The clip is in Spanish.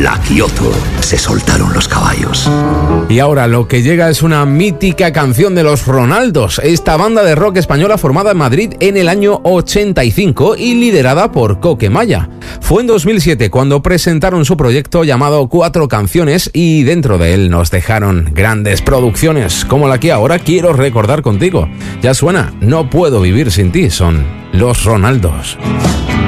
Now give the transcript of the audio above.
La Kioto. Se soltaron los caballos. Y ahora lo que llega es una mítica canción de los Ronaldos, esta banda de rock española formada en Madrid en el año 85 y liderada por Coque Maya. Fue en 2007 cuando presentaron su proyecto llamado Cuatro Canciones y dentro de él nos dejaron grandes producciones como la que ahora quiero recordar contigo. Ya suena No puedo vivir sin ti, son los Ronaldos.